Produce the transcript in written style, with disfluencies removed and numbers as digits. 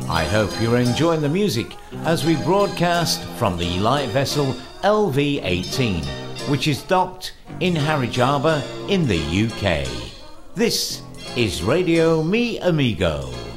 I hope you're enjoying the music as we broadcast from the light vessel LV-18, which is docked in Harwich Harbour in the UK. This is Radio Mi Amigo.